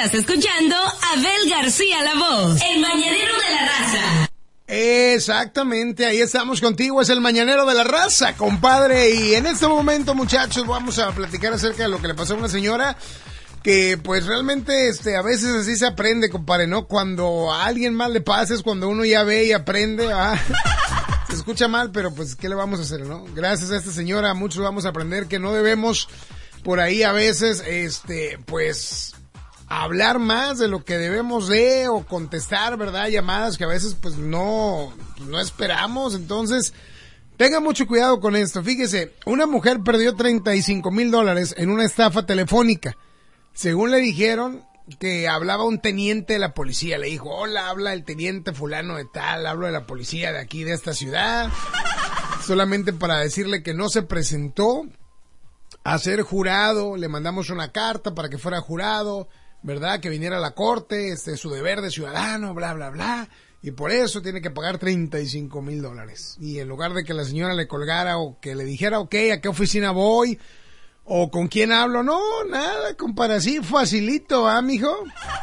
Estás escuchando a Abel García La Voz, el mañanero de la raza. Exactamente, ahí estamos contigo, es el mañanero de la raza, compadre. Y en este momento, muchachos, vamos a platicar acerca de lo que le pasó a una señora que pues realmente a veces así se aprende, compadre, ¿no? Cuando a alguien más le pasa es cuando uno ya ve y aprende, se escucha mal, pero pues ¿qué le vamos a hacer, no? Gracias a esta señora muchos vamos a aprender que no debemos por ahí a veces, pues hablar más de lo que debemos de, o contestar, ¿verdad? Llamadas que a veces pues no esperamos. Entonces, tenga mucho cuidado con esto. Fíjese, una mujer perdió $35,000 en una estafa telefónica. Según le dijeron que hablaba un teniente de la policía. Le dijo, hola, habla el teniente fulano de tal, hablo de la policía de aquí, de esta ciudad. Solamente para decirle que no se presentó a ser jurado. Le mandamos una carta para que fuera jurado, ¿verdad? Que viniera a la corte, su deber de ciudadano, bla, bla, bla. Y por eso tiene que pagar $35,000. Y en lugar de que la señora le colgara o que le dijera, ok, ¿a qué oficina voy? O ¿con quién hablo? No, nada, compadre, así facilito, mijo?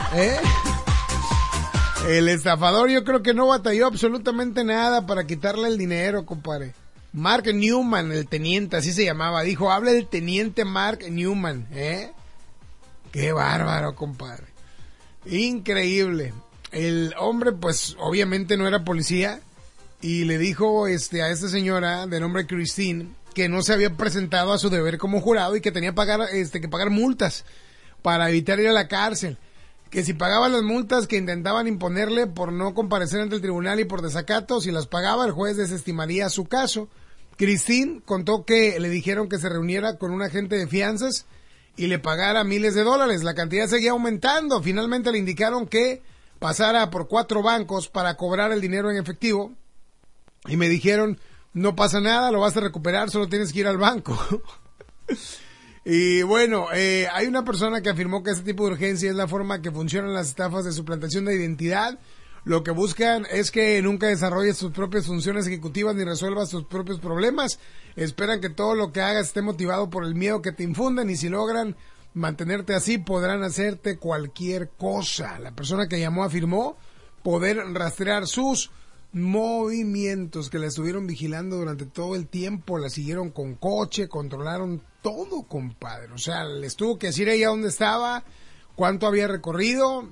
El estafador yo creo que no batalló absolutamente nada para quitarle el dinero, compadre. Mark Newman, el teniente, así se llamaba, dijo, habla el teniente Mark Newman, Qué bárbaro, compadre. Increíble. El hombre, pues, obviamente no era policía y le dijo, a esta señora de nombre Christine que no se había presentado a su deber como jurado y que tenía que pagar multas para evitar ir a la cárcel. Que si pagaba las multas que intentaban imponerle por no comparecer ante el tribunal y por desacato, si las pagaba, el juez desestimaría su caso. Christine contó que le dijeron que se reuniera con un agente de fianzas y le pagara miles de dólares. La cantidad seguía aumentando. Finalmente le indicaron que pasara por 4 bancos para cobrar el dinero en efectivo. Y me dijeron, no pasa nada, lo vas a recuperar, solo tienes que ir al banco. Y bueno, hay una persona que afirmó que este tipo de urgencia es la forma que funcionan las estafas de suplantación de identidad. Lo que buscan es que nunca desarrolles tus propias funciones ejecutivas ni resuelvas tus propios problemas. Esperan que todo lo que hagas esté motivado por el miedo que te infunden, y si logran mantenerte así podrán hacerte cualquier cosa. La persona que llamó afirmó poder rastrear sus movimientos, que la estuvieron vigilando durante todo el tiempo, la siguieron con coche, controlaron todo, compadre. O sea, les tuvo que decir ella dónde estaba, cuánto había recorrido.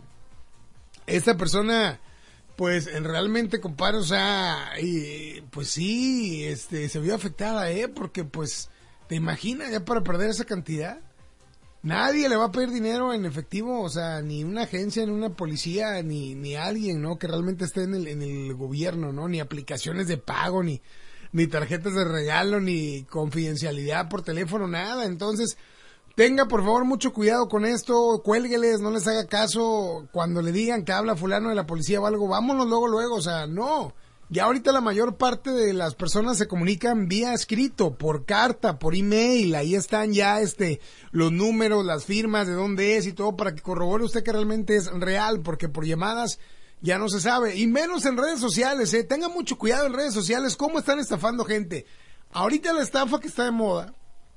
Esta persona, pues, realmente, compadre, o sea, pues sí, se vio afectada, porque, pues, ¿te imaginas ya para perder esa cantidad? Nadie le va a pedir dinero en efectivo, o sea, ni una agencia, ni una policía, ni alguien, ¿no? Que realmente esté en el gobierno, ¿no? Ni aplicaciones de pago, ni tarjetas de regalo, ni confidencialidad por teléfono, nada. Entonces, tenga por favor mucho cuidado con esto, cuélgueles, no les haga caso cuando le digan que habla fulano de la policía o algo, vámonos luego, o sea, no. Ya ahorita la mayor parte de las personas se comunican vía escrito, por carta, por email, ahí están ya los números, las firmas, de dónde es y todo para que corrobore usted que realmente es real, porque por llamadas ya no se sabe, y menos en redes sociales, tenga mucho cuidado en redes sociales, cómo están estafando gente. Ahorita la estafa que está de moda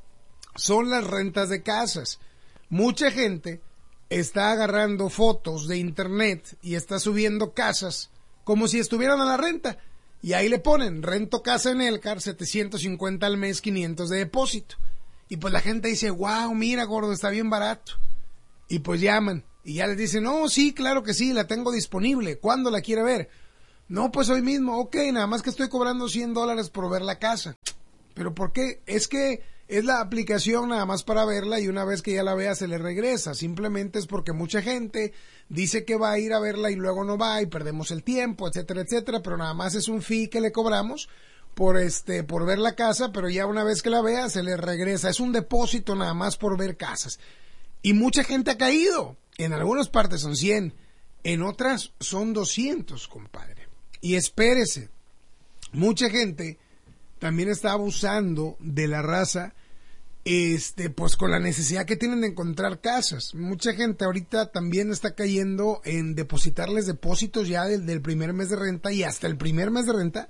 son las rentas de casas. Mucha gente está agarrando fotos de internet y está subiendo casas como si estuvieran a la renta. Y ahí le ponen, rento casa en Elcar, 750 al mes, 500 de depósito. Y pues la gente dice, wow, mira, gordo, está bien barato. Y pues llaman. Y ya les dicen, no, sí, claro que sí, la tengo disponible. ¿Cuándo la quiere ver? No, pues hoy mismo. Ok, nada más que estoy cobrando $100 por ver la casa. ¿Pero por qué? Es que es la aplicación nada más para verla y una vez que ya la vea se le regresa. Simplemente es porque mucha gente dice que va a ir a verla y luego no va y perdemos el tiempo, etcétera, etcétera, pero nada más es un fee que le cobramos por ver la casa, pero ya una vez que la vea se le regresa. Es un depósito nada más por ver casas. Y mucha gente ha caído. En algunas partes son 100, en otras son 200, compadre. Y espérese, mucha gente también está abusando de la raza, pues con la necesidad que tienen de encontrar casas. Mucha gente ahorita también está cayendo en depositarles depósitos ya del primer mes de renta y hasta el primer mes de renta,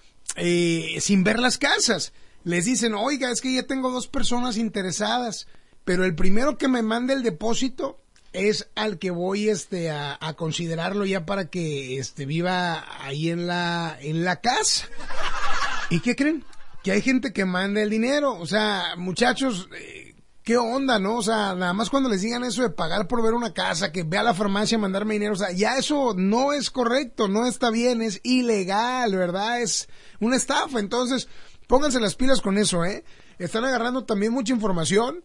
sin ver las casas. Les dicen, oiga, es que ya tengo 2 personas interesadas, pero el primero que me mande el depósito, es al que voy a considerarlo ya para que viva ahí en la casa. ¿Y qué creen? Que hay gente que manda el dinero. O sea, muchachos, ¿qué onda, no? O sea, nada más cuando les digan eso de pagar por ver una casa, que ve a la farmacia a mandarme dinero, o sea, ya eso no es correcto, no está bien, es ilegal, ¿verdad? Es una estafa. Entonces, pónganse las pilas con eso, Están agarrando también mucha información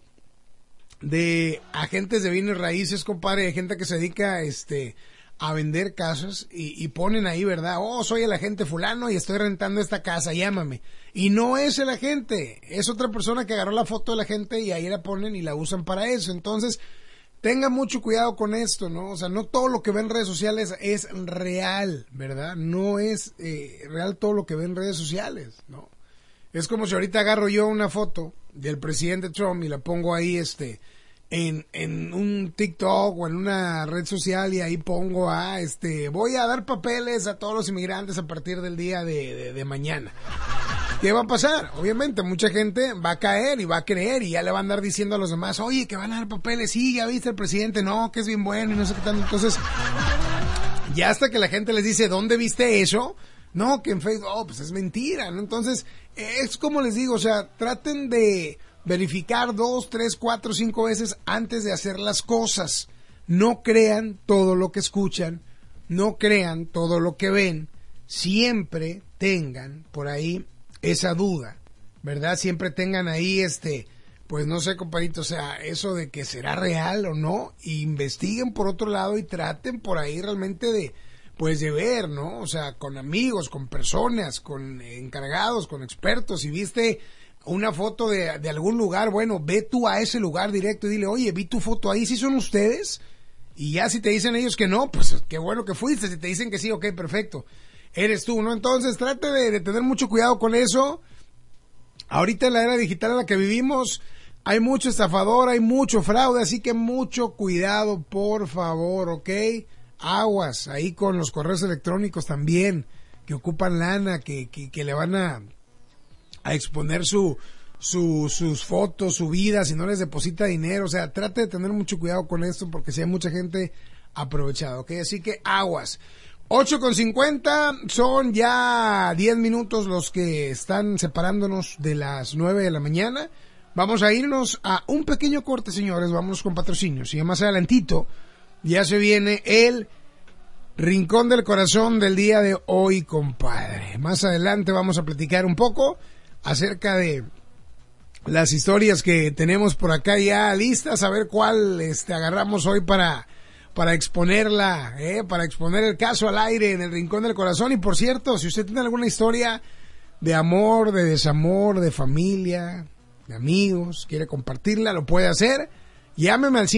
de agentes de bienes raíces, compadre, de gente que se dedica a vender casas y ponen ahí, ¿verdad? Oh, soy el agente fulano y estoy rentando esta casa, llámame. Y no es el agente, es otra persona que agarró la foto de la gente y ahí la ponen y la usan para eso. Entonces, tengan mucho cuidado con esto, ¿no? O sea, no todo lo que ven en redes sociales es real, ¿verdad? No es real todo lo que ven en redes sociales, ¿no? Es como si ahorita agarro yo una foto del presidente Trump y la pongo ahí, en un TikTok o en una red social y ahí pongo voy a dar papeles a todos los inmigrantes a partir del día de mañana. ¿Qué va a pasar? Obviamente mucha gente va a caer y va a creer y ya le va a andar diciendo a los demás, oye, que van a dar papeles, sí, ya viste el presidente, no, que es bien bueno y no sé qué tanto. Entonces, ya hasta que la gente les dice, ¿dónde viste eso? No, que en Facebook, pues es mentira, ¿no? Entonces, es como les digo, o sea, traten de verificar 2, 3, 4, 5 veces antes de hacer las cosas. No crean todo lo que escuchan, no crean todo lo que ven. Siempre tengan por ahí esa duda, ¿verdad? Siempre tengan ahí pues no sé, compadrito, o sea, eso de que será real o no, investiguen por otro lado y traten por ahí realmente de ver, ¿no? O sea, con amigos, con personas, con encargados, con expertos. Si viste una foto de algún lugar, bueno, ve tú a ese lugar directo y dile, oye, vi tu foto ahí, ¿sí son ustedes? Y ya si te dicen ellos que no, pues qué bueno que fuiste. Si te dicen que sí, ok, perfecto, eres tú, ¿no? Entonces trate de tener mucho cuidado con eso. Ahorita en la era digital en la que vivimos hay mucho estafador, hay mucho fraude, así que mucho cuidado, por favor, ¿ok? Aguas ahí con los correos electrónicos también, que ocupan lana, que le van a exponer sus fotos, su vida, si no les deposita dinero. O sea, trate de tener mucho cuidado con esto porque si hay mucha gente aprovechada, ¿ok? Así que aguas. 8:50, son ya 10 minutos los que están separándonos de las 9 de la mañana. Vamos a irnos a un pequeño corte, señores, vámonos con patrocinios. Y más adelantito ya se viene el Rincón del Corazón del día de hoy, compadre. Más adelante vamos a platicar un poco acerca de las historias que tenemos por acá ya listas, a ver cuál agarramos hoy para exponerla, para exponer el caso al aire en el Rincón del Corazón. Y por cierto, si usted tiene alguna historia de amor, de desamor, de familia, de amigos, quiere compartirla, lo puede hacer. Llámeme al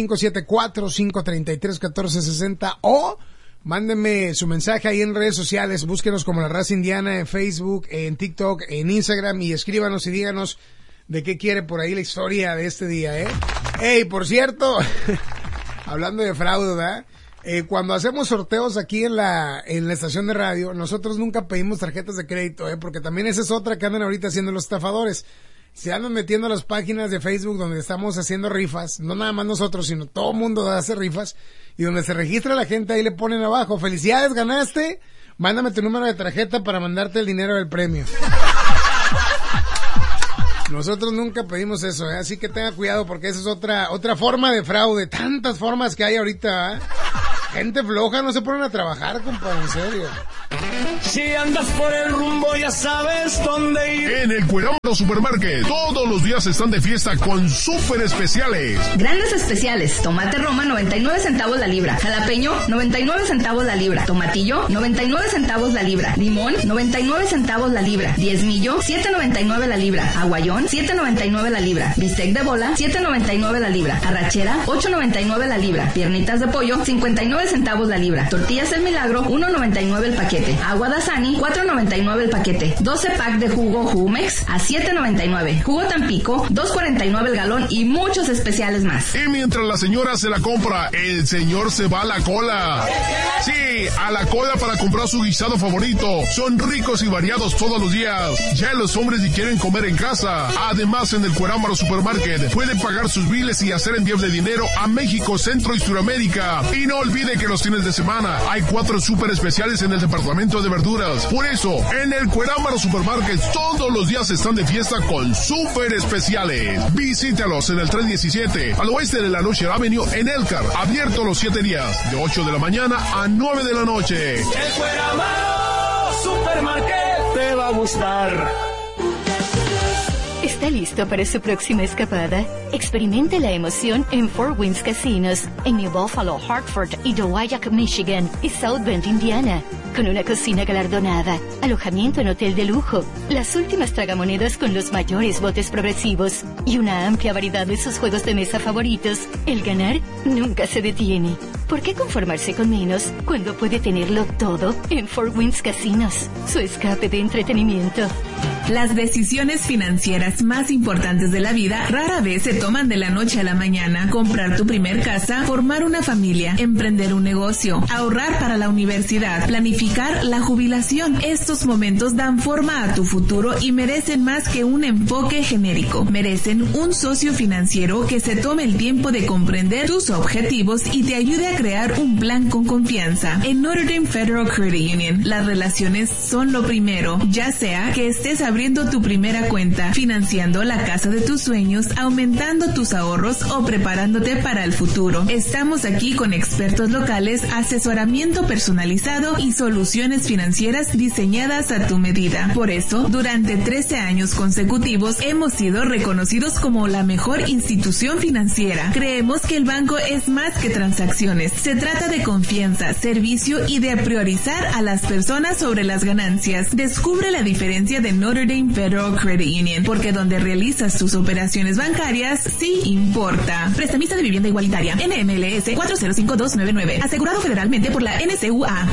574-533-1460 o mándeme su mensaje ahí en redes sociales. Búsquenos como La Raza Indiana en Facebook, en TikTok, en Instagram y escríbanos y díganos de qué quiere por ahí la historia de este día, Ey, por cierto, hablando de fraude, ¿verdad? Cuando hacemos sorteos aquí en la estación de radio, nosotros nunca pedimos tarjetas de crédito, porque también esa es otra que andan ahorita haciendo los estafadores. Se andan metiendo a las páginas de Facebook donde estamos haciendo rifas, no nada más nosotros, sino todo el mundo hace rifas, y donde se registra la gente, ahí le ponen abajo, felicidades, ganaste, mándame tu número de tarjeta para mandarte el dinero del premio. Nosotros nunca pedimos eso, así que tenga cuidado porque esa es otra forma de fraude, tantas formas que hay ahorita, Gente floja no se ponen a trabajar, compadre, en serio. Si andas por el rumbo ya sabes dónde ir. En el Cueramo Supermarket todos los días están de fiesta con súper especiales. Grandes especiales: tomate roma 99 centavos la libra, jalapeño 99 centavos la libra, tomatillo 99 centavos la libra, limón 99 centavos la libra, diezmillo 7.99 la libra, aguayón 7.99 la libra, bistec de bola 7.99 la libra, arrachera 8.99 la libra, piernitas de pollo 59 centavos la libra, tortillas El Milagro 1.99 el paquete, aguada Dasani, $4.99 el paquete. 12 pack de jugo Jumex a $7.99. Jugo Tampico, $2.49 el galón y muchos especiales más. Y mientras la señora se la compra, el señor se va a la cola. Sí, a la cola para comprar su guisado favorito. Son ricos y variados todos los días. Ya los hombres si quieren comer en casa. Además, en el Cuerámaro Supermarket pueden pagar sus biles y hacer envíos de dinero a México, Centro y Suramérica. Y no olvide que los fines de semana hay 4 súper especiales en el departamento de verduras. Por eso, en el Cuerámaro Supermarket todos los días están de fiesta con súper especiales. Visítalos en el 317 al oeste de la Noche Avenue en Elkhart. Abierto los 7 días, de 8 de la mañana a 9 de la noche. El Cuerámaro Supermarket te va a gustar. ¿Está listo para su próxima escapada? Experimente la emoción en Four Winds Casinos, en New Buffalo, Hartford y Dowagiac, Michigan y South Bend, Indiana. Con una cocina galardonada, alojamiento en hotel de lujo, las últimas tragamonedas con los mayores botes progresivos y una amplia variedad de sus juegos de mesa favoritos, el ganar nunca se detiene. ¿Por qué conformarse con menos cuando puede tenerlo todo en Four Winds Casinos? Su escape de entretenimiento. Las decisiones financieras más importantes de la vida rara vez se toman de la noche a la mañana. Comprar tu primer casa, formar una familia, emprender un negocio, ahorrar para la universidad, planificar la jubilación. Estos momentos dan forma a tu futuro y merecen más que un enfoque genérico. Merecen un socio financiero que se tome el tiempo de comprender tus objetivos y te ayude a crear un plan con confianza. En Notre Dame Federal Credit Union, las relaciones son lo primero, ya sea que estés abriendo tu primera cuenta, financiando la casa de tus sueños, aumentando tus ahorros o preparándote para el futuro. Estamos aquí con expertos locales, asesoramiento personalizado y soluciones financieras diseñadas a tu medida. Por eso, durante 13 años consecutivos hemos sido reconocidos como la mejor institución financiera. Creemos que el banco es más que transacciones. Se trata de confianza, servicio y de priorizar a las personas sobre las ganancias. Descubre la diferencia de Notre Dame Federal Credit Union, porque donde realizas tus operaciones bancarias sí importa. Prestamista de vivienda igualitaria, NMLS 405299, asegurado federalmente por la NCUA.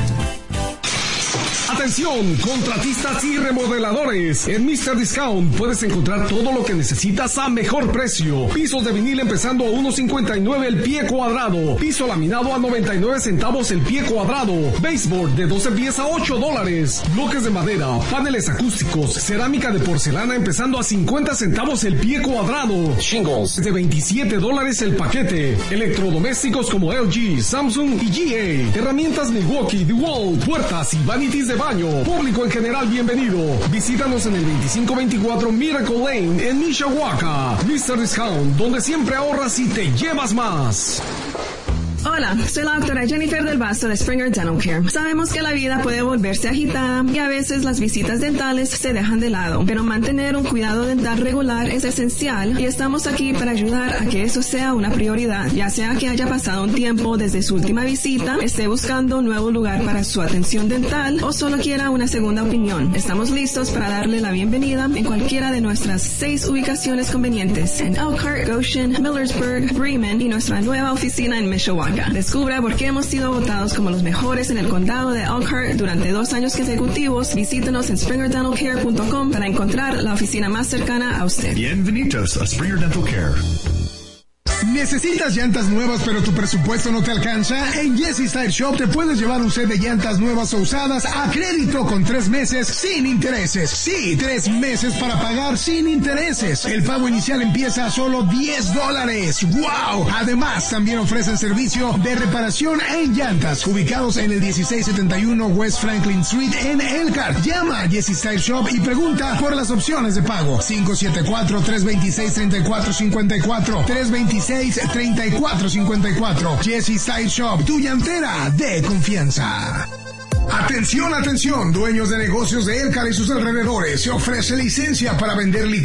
Atención, contratistas y remodeladores. En Mr. Discount puedes encontrar todo lo que necesitas a mejor precio. Pisos de vinil empezando a $1.59 el pie cuadrado. Piso laminado a 99 centavos el pie cuadrado. Baseboard de 12 pies a $8. Bloques de madera, paneles acústicos, cerámica de porcelana empezando a 50 centavos el pie cuadrado. Shingles de $27 el paquete. Electrodomésticos como LG, Samsung y GA. Herramientas Milwaukee, DeWalt, puertas y vanities de baño. Público en general, bienvenido. Visítanos en el 2524 Miracle Lane en Mishawaka. Mr. Discount, donde siempre ahorras y te llevas más. Hola, soy la doctora Jennifer del Basto de Springer Dental Care. Sabemos que la vida puede volverse agitada y a veces las visitas dentales se dejan de lado, pero mantener un cuidado dental regular es esencial y estamos aquí para ayudar a que eso sea una prioridad, ya sea que haya pasado un tiempo desde su última visita, esté buscando un nuevo lugar para su atención dental o solo quiera una segunda opinión. Estamos listos para darle la bienvenida en cualquiera de nuestras 6 ubicaciones convenientes en Elkhart, Goshen, Millersburg, Bremen y nuestra nueva oficina en Mishawaka. Descubra por qué hemos sido votados como los mejores en el condado de Elkhart durante 2 años consecutivos. Visítenos en springerdentalcare.com para encontrar la oficina más cercana a usted. Bienvenidos a Springer Dental Care. ¿Necesitas llantas nuevas pero tu presupuesto no te alcanza? En Jesse's Tire Shop te puedes llevar un set de llantas nuevas o usadas a crédito con 3 meses sin intereses. Sí, 3 meses para pagar sin intereses. El pago inicial empieza a solo $10. ¡Wow! Además, también ofrecen servicio de reparación en llantas, ubicados en el 1671 West Franklin Street en Elkhart. Llama a Jesse's Tire Shop y pregunta por las opciones de pago. 574-326-3454. 326-3454. Jesse's Tire Shop, tu llantera de confianza. Atención, atención, dueños de negocios de Elkhart y sus alrededores. Se ofrece licencia para vender